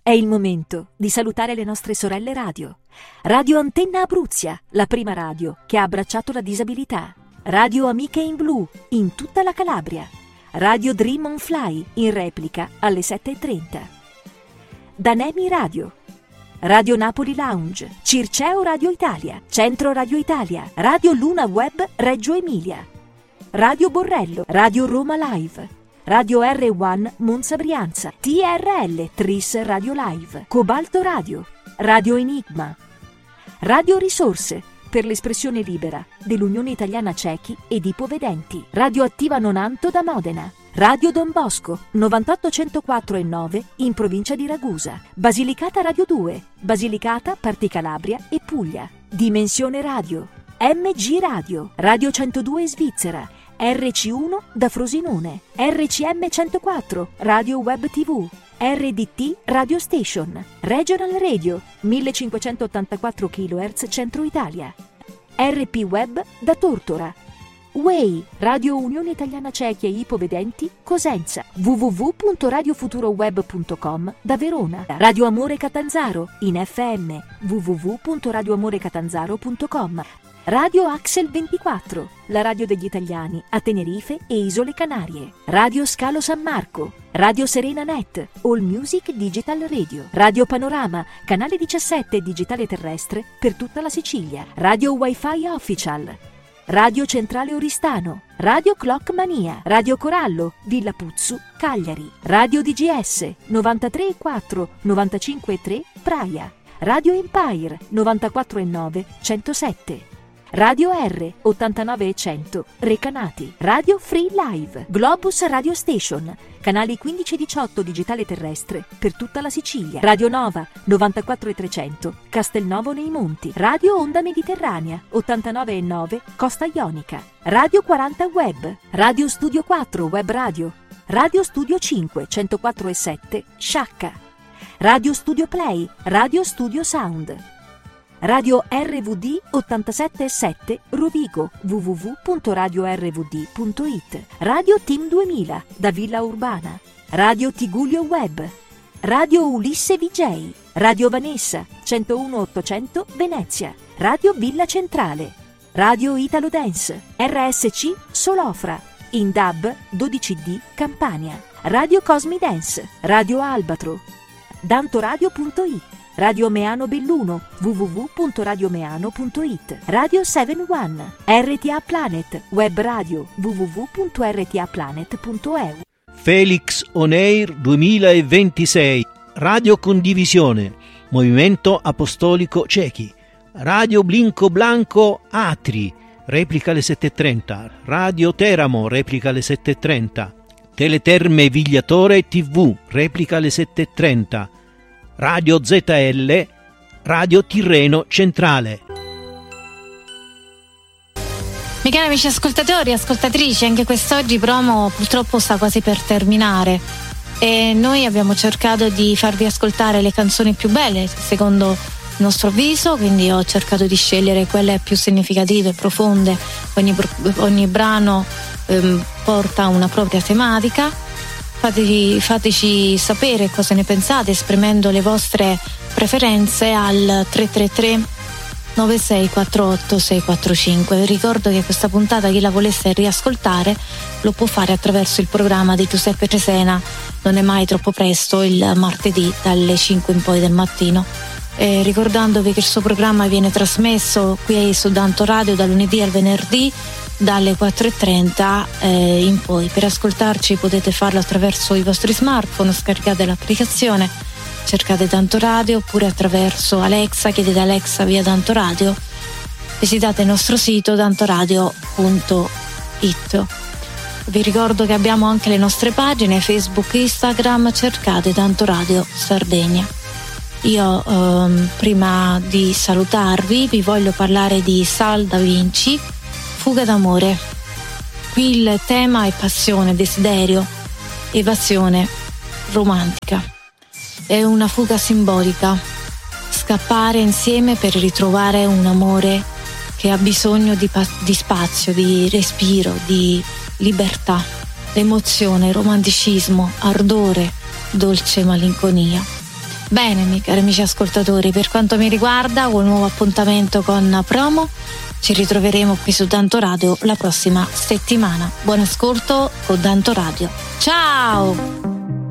È il momento di salutare le nostre sorelle radio. Radio Antenna Abruzia, la prima radio che ha abbracciato la disabilità. Radio Amiche in Blu, in tutta la Calabria. Radio Dream on Fly, in replica alle 7:30. Danemi Radio. Radio Napoli Lounge, Circeo Radio Italia, Centro Radio Italia, Radio Luna Web Reggio Emilia, Radio Borrello, Radio Roma Live, Radio R1 Monza Brianza, TRL Tris Radio Live, Cobalto Radio, Radio Enigma, Radio Risorse per l'espressione libera dell'Unione Italiana Ciechi ed Ipovedenti, Radio Attiva Nonanto da Modena, Radio Don Bosco 98.104 e 9 in provincia di Ragusa, Basilicata Radio 2, Basilicata, Parti Calabria e Puglia, Dimensione Radio, MG Radio, Radio 102 Svizzera, RC1 da Frosinone, RCM 104, Radio Web TV, RDT Radio Station, Regional Radio 1584 kHz Centro Italia, RP Web da Tortora, Way, Radio Unione Italiana Ciechi e Ipovedenti, Cosenza, www.radiofuturoweb.com da Verona, Radio Amore Catanzaro, in FM, www.radioamorecatanzaro.com, Radio Axel 24, la radio degli italiani a Tenerife e Isole Canarie, Radio Scalo San Marco, Radio Serena Net, All Music Digital Radio, Radio Panorama, canale 17 digitale terrestre per tutta la Sicilia, Radio Wi-Fi Official, Radio Centrale Oristano, Radio Clock Mania, Radio Corallo, Villa Puzzu, Cagliari, Radio DGS 93.4, 95.3 Praia, Radio Empire 94.9, 107, Radio R 89.100 Recanati, Radio Free Live, Globus Radio Station, canali 15 e 18 digitale terrestre per tutta la Sicilia, Radio Nova 94.300 Castelnuovo nei Monti, Radio Onda Mediterranea 89.9 Costa Ionica, Radio 40 Web, Radio Studio 4 Web Radio, Radio Studio 5 104.7 Sciacca, Radio Studio Play, Radio Studio Sound, Radio RVD 87.7 Rovigo, www.radiorvd.it, Radio Team 2000 da Villa Urbana, Radio Tigullio Web, Radio Ulisse VJ, Radio Vanessa 101.800 Venezia, Radio Villa Centrale, Radio Italo Dance, RSC Solofra, in DAB 12D Campania, Radio Cosmi Dance, Radio Albatro, dantoradio.it, Radio Meano Belluno, www.radiomeano.it, Radio 71, RTA Planet, web radio, www.rtaplanet.eu. Felix On Air 2026, Radio Condivisione, Movimento Apostolico Ciechi, Radio Blinco Blanco Atri, replica alle 7.30, Radio Teramo, replica alle 7.30, Teleterme Vigliatore TV, replica alle 7.30, Radio ZL, Radio Tirreno Centrale. Miei cari amici ascoltatori e ascoltatrici, anche quest'oggi promo purtroppo sta quasi per terminare e noi abbiamo cercato di farvi ascoltare le canzoni più belle secondo il nostro avviso, quindi ho cercato di scegliere quelle più significative e profonde. Ogni brano porta una propria tematica. Fateci sapere cosa ne pensate esprimendo le vostre preferenze al 333 9648 645. Ricordo che questa puntata, chi la volesse riascoltare, lo può fare attraverso il programma di Giuseppe Cesena, Non è mai troppo presto, il martedì dalle 5 in poi del mattino. Ricordandovi che il suo programma viene trasmesso qui su Danto Radio dal lunedì al venerdì dalle 4.30 in poi. Per ascoltarci potete farlo attraverso i vostri smartphone, scaricate l'applicazione, cercate Danto Radio, oppure attraverso Alexa, chiedete Alexa via Danto Radio, visitate il nostro sito dantoradio.it. Vi ricordo che abbiamo anche le nostre pagine Facebook, Instagram, cercate Danto Radio Sardegna. Io prima di salutarvi vi voglio parlare di Sal Da Vinci, Fuga d'amore. Qui il tema è passione, desiderio, evasione romantica. È una fuga simbolica, scappare insieme per ritrovare un amore che ha bisogno di spazio, di respiro, di libertà, emozione, romanticismo, ardore, dolce malinconia. Bene, miei cari amici ascoltatori, per quanto mi riguarda, con un nuovo appuntamento con Promo. Ci ritroveremo qui su Danto Radio la prossima settimana. Buon ascolto con Danto Radio. Ciao!